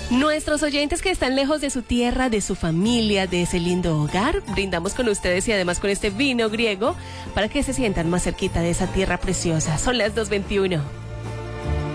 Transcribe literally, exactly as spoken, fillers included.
Nuestros oyentes que están lejos de su tierra, de su familia, de ese lindo hogar, brindamos con ustedes y además con este vino griego para que se sientan más cerquita de esa tierra preciosa. Son las dos veintiuno.